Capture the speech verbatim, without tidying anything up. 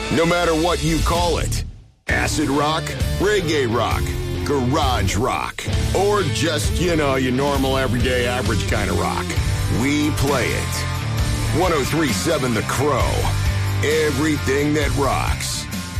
No matter what you call it. Acid rock, reggae rock, garage rock, or just, you know, your normal, everyday, average kind of rock. We play it. one oh three point seven The Crow. Everything that rocks.